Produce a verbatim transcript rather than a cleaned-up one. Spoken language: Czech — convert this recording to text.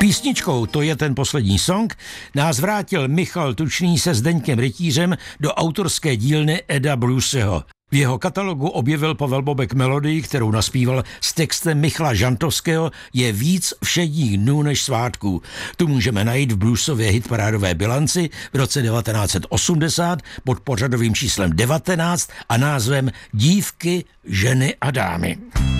Písničkou To je ten poslední song nás vrátil Michal Tučný se Zdeňkem Rytířem do autorské dílny Eda Blueseho. V jeho katalogu objevil Pavel Bobek melodii, kterou naspíval s textem Michala Žantovského Je víc všedních dnů než svátků. Tu můžeme najít v bluesově hitparádové bilanci v roce devatenáct set osmdesát pod pořadovým číslem devatenáct a názvem Dívky, ženy a dámy.